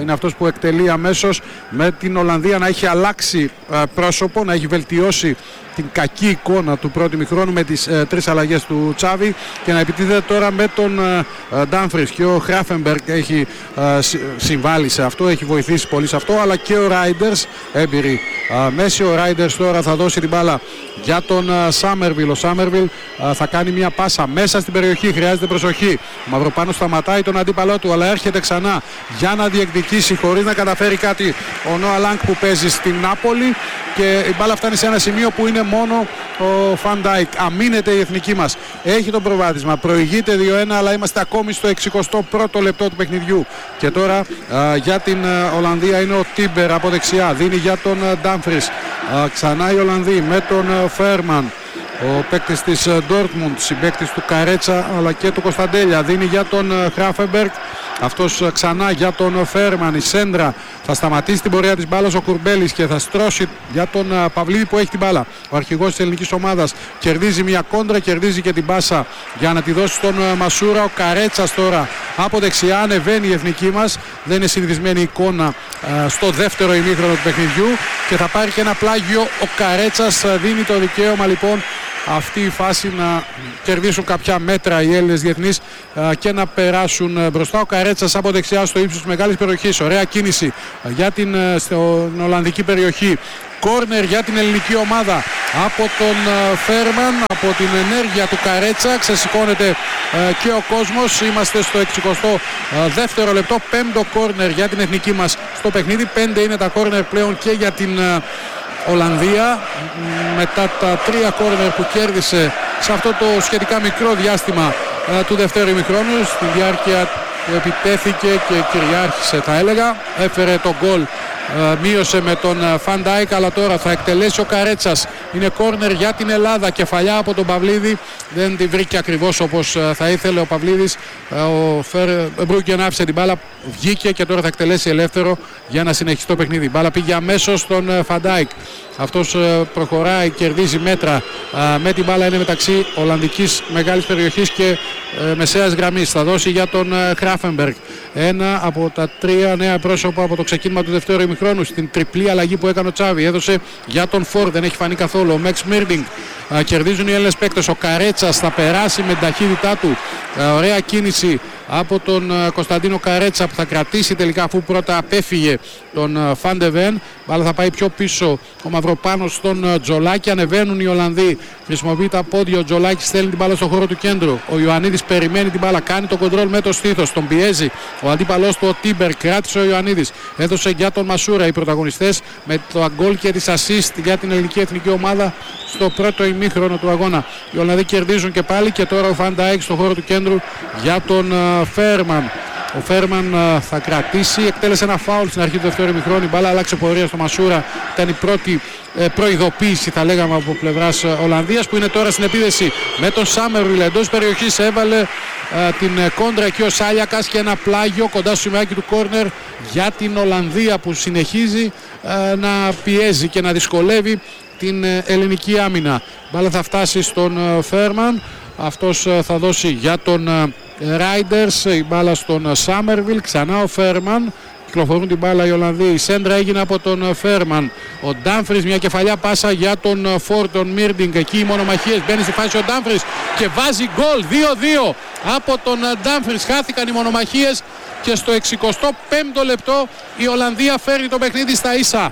είναι αυτός που εκτελεί αμέσως, με την Ολλανδία να έχει αλλάξει πρόσωπο, να έχει βελτιώσει την κακή εικόνα του πρώτου ημιχρόνου με τις 3 αλλαγές του Τσάβη και να επιτίθεται τώρα με τον Ντάμφρις. Και ο Χράφενμπεργκ έχει συμβάλει σε αυτό, έχει βοηθήσει πολύ σε αυτό, αλλά και ο Ράιντερς, έμπειροι μέση. Ο Ράιντερς τώρα θα δώσει την μπάλα για τον Σάμερβιλ. Ο Σάμερβιλ θα κάνει μια πάσα μέσα στην περιοχή, χρειάζεται προσοχή. Ο Μαυροπάνος σταματάει τον αντίπαλό του, αλλά έρχεται ξανά για να διεκδικήσει χωρίς να καταφέρει κάτι ο Νόα Λάνγκ που παίζει στην Νάπολη, και η μπάλα φτάνει σε ένα σημείο που είναι μόνο ο Φαν Ντάικ. Αμήνεται η εθνική μας, έχει το προβάδισμα, προηγείται 2-1, αλλά είμαστε ακόμη στο 61ο λεπτό του παιχνιδιού. Και τώρα για την Ολλανδία είναι ο Τίμπερ από δεξιά, δίνει για τον Ντάμφρις. Ξανά οι Ολλανδοί με τον Φέρμαν, ο παίκτης της Ντόρτμουντ, συμπαίκτης του Καρέτσα αλλά και του Κωνσταντέλια, δίνει για τον Χράφενμπεργκ. Αυτός ξανά για τον Φέρμαν. Η σέντρα θα σταματήσει την πορεία της μπάλας ο Κουρμπέλης και θα στρώσει για τον Παυλίδη που έχει την μπάλα. Ο αρχηγός της ελληνικής ομάδας κερδίζει μια κόντρα, κερδίζει και την πάσα για να τη δώσει στον Μασούρα. Ο Καρέτσας τώρα από δεξιά, ανεβαίνει η εθνική μας. Δεν είναι συνηθισμένη εικόνα στο δεύτερο ημίχρονο του παιχνιδιού και θα πάρει και ένα πλάγιο ο Καρέτσας. Δίνει το δικαίωμα λοιπόν αυτή η φάση να κερδίσουν κάποια μέτρα οι Έλληνες διεθνείς και να περάσουν μπροστά. Ο Καρέτσας από δεξιά στο ύψος της μεγάλης περιοχής. Ωραία κίνηση για την Ολλανδική περιοχή. Κόρνερ για την ελληνική ομάδα από τον Φέρμαν, από την ενέργεια του Καρέτσα. Ξεσηκώνεται και ο κόσμος. Είμαστε στο 62ο λεπτό. 5ο κόρνερ για την εθνική μας στο παιχνίδι. 5 είναι τα κόρνερ πλέον και για την Ολλανδία, μετά τα 3 κόρνερ που κέρδισε σε αυτό το σχετικά μικρό διάστημα του δεύτερου ημιχρόνου. Στη διάρκεια επιτέθηκε και κυριάρχησε, θα έλεγα. Έφερε τον γκολ, μείωσε με τον Φαν Ντάικ, αλλά τώρα θα εκτελέσει ο Καρέτσας. Είναι κόρνερ για την Ελλάδα, κεφαλιά από τον Παυλίδη. Δεν την βρήκε ακριβώς όπως θα ήθελε ο Παυλίδης. Ο Μπρούγκεν άφησε την μπάλα, βγήκε και τώρα θα εκτελέσει ελεύθερο για να συνεχίσει το παιχνίδι. Η μπάλα πήγε αμέσως στον Φαν Ντάικ. Αυτός προχωράει, κερδίζει μέτρα με την μπάλα, είναι μεταξύ Ολλανδικής μεγάλης περιοχής και μεσαίας γραμμής. Θα δώσει για τον Χράφενμπεργκ, ένα από τα 3 νέα πρόσωπα από το ξεκίνημα του δεύτερου ημιχρόνου στην τριπλή αλλαγή που έκανε ο Τσάβη. Έδωσε για τον Φορ, δεν έχει φανεί καθόλου. Ο Μέξ Μίρντινγκ. Κερδίζουν οι Έλληνες παίκτες. Ο Καρέτσας θα περάσει με την ταχύτητά του. Ωραία κίνηση από τον Κωνσταντίνο Καρέτσα που θα κρατήσει τελικά, αφού πρώτα απέφυγε τον Φαν ντε Βεν. Μπάλα θα πάει πιο πίσω ο Μαυροπάνος στον Τζολάκη. Ανεβαίνουν οι Ολλανδοί, χρησιμοποιεί τα πόδια. Ο Τζολάκης στέλνει την μπάλα στον χώρο του κέντρου. Ο Ιωαννίδης περιμένει την μπάλα, κάνει το κοντρόλ με το στήθος, τον πιέζει ο αντίπαλός του ο Τίμπερ. Κράτησε ο Ιωαννίδης, έδωσε για τον Μασούρα. Οι πρωταγωνιστές με το γκολ και τις assist για την ελληνική εθνική ομάδα στο πρώτο ημίχρονο του αγώνα. Οι Ολλανδοί κερδίζουν και πάλι, και τώρα ο Φαν Ντάικ στον χώρο του κέντρου για τον Φέρμαν. Ο Φέρμαν θα κρατήσει, εκτέλεσε ένα φάουλ στην αρχή του δεύτερου ημιχρόνου. Η μπάλα άλλαξε πορεία στο Μασούρα. Ήταν η πρώτη προειδοποίηση, θα λέγαμε, από πλευράς Ολλανδίας, που είναι τώρα στην επίδεση με τον Σάμερβιλ εντός περιοχής. Έβαλε την κόντρα εκεί ο Σάλιακας και ένα πλάγιο κοντά στο σημαίακι του κόρνερ για την Ολλανδία, που συνεχίζει να πιέζει και να δυσκολεύει την ελληνική άμυνα. Μπάλα θα φτάσει στον Φέρμαν. Αυτός θα δώσει για τον Ράιντερς, η μπάλα στον Σάμερβιλ. Ξανά ο Φέρμαν. Κυκλοφορούν την μπάλα οι Ολλανδοί. Η σέντρα έγινε από τον Φέρμαν. Ο Ντάμφρις, μια κεφαλιά πάσα για τον Φορ, τον Μίρντινγκ. Εκεί οι μονομαχίες. Μπαίνει στη φάση ο Ντάμφρις και βάζει γκολ. 2-2 από τον Ντάμφρις. Χάθηκαν οι μονομαχίες και στο 65ο λεπτό η Ολλανδία φέρνει το παιχνίδι στα ίσα.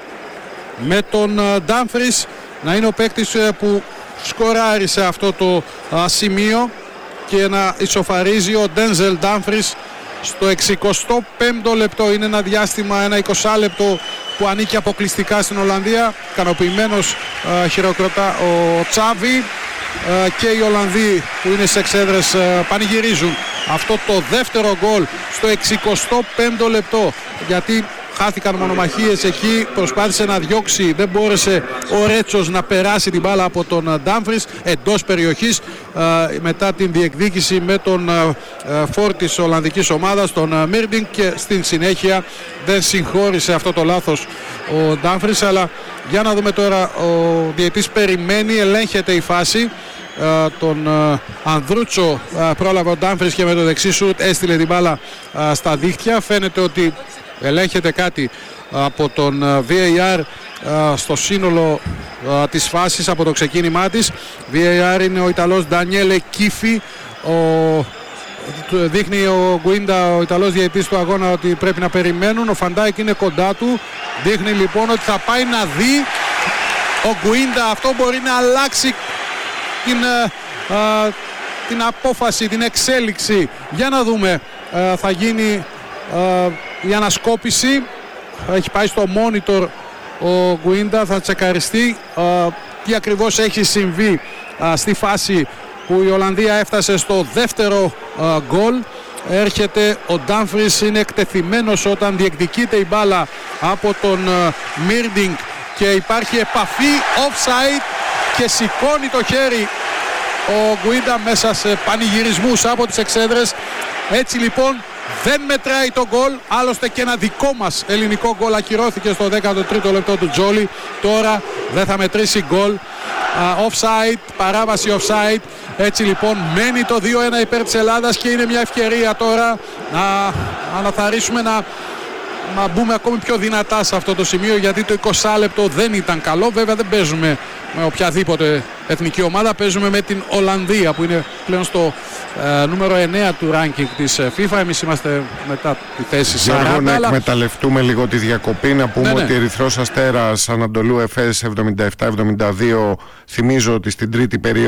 Με τον Ντάμφρις να είναι ο παίκτης που σκοράρει σε αυτό το σημείο και να ισοφαρίζει ο Ντένζελ Ντάμφρις στο 65ο λεπτό. Είναι ένα διάστημα, ένα 20 λεπτό που ανήκει αποκλειστικά στην Ολλανδία. Ικανοποιημένος χειροκροτά ο Τσάβη και οι Ολλανδοί που είναι σε εξέδρες πανηγυρίζουν αυτό το δεύτερο γκολ στο 65ο λεπτό, γιατί χάθηκαν μονομαχίες εκεί, προσπάθησε να διώξει, δεν μπόρεσε ο Ρέτσος να περάσει την μπάλα από τον Ντάμφρις εντός περιοχής μετά την διεκδίκηση με τον Φορ της Ολλανδικής ομάδας, τον Μίρντινγκ, και στην συνέχεια δεν συγχώρησε αυτό το λάθος ο Ντάμφρις. Αλλά για να δούμε τώρα, ο διαιτής περιμένει, ελέγχεται η φάση. Τον Ανδρούτσο πρόλαβε ο Ντάμφρις και με το δεξί σουτ έστειλε την μπάλα στα δίχτυα. Φαίνεται ότι ελέγχεται κάτι από τον VAR στο σύνολο της φάσης, από το ξεκίνημά της. VAR είναι ο Ιταλός Ντανιέλε Κίφι. Δείχνει ο Γκουίντα, ο Ιταλός διαιτητής του αγώνα, ότι πρέπει να περιμένουν. Ο Φαντάικ είναι κοντά του. Δείχνει λοιπόν ότι θα πάει να δει ο Γκουίντα. Αυτό μπορεί να αλλάξει την απόφαση, την εξέλιξη. Για να δούμε. Θα γίνει η ανασκόπηση. Έχει πάει στο monitor ο Γκουίντα. Θα τσεκαριστεί τι ακριβώς έχει συμβεί στη φάση που η Ολλανδία έφτασε στο δεύτερο γκολ. Έρχεται ο Ντάμφρις, είναι εκτεθειμένος όταν διεκδικείται η μπάλα από τον Μίρντινγκ και υπάρχει επαφή offside και σηκώνει το χέρι ο Γκουίντα μέσα σε πανηγυρισμούς από τις εξέδρες. Έτσι λοιπόν δεν μετράει το γκολ, άλλωστε και ένα δικό μας ελληνικό γκολ ακυρώθηκε στο 13ο λεπτό του Τζόλι. Τώρα δεν θα μετρήσει γκολ. Offside, παράβαση offside. Έτσι λοιπόν μένει το 2-1 υπέρ της Ελλάδας και είναι μια ευκαιρία τώρα να αναθαρρύσουμε, να μπούμε ακόμη πιο δυνατά σε αυτό το σημείο, γιατί το 20 λεπτό δεν ήταν καλό. Βέβαια δεν παίζουμε με οποιαδήποτε εθνική ομάδα, παίζουμε με την Ολλανδία που είναι πλέον στο νούμερο 9 του ranking της FIFA. Εμείς είμαστε μετά τη θέση 40. Γιώργο, να εκμεταλλευτούμε λίγο τη διακοπή, να πούμε ότι Ερυθρός Αστέρας Ανατολού Εφές 77-72, θυμίζω ότι στην τρίτη περίοδο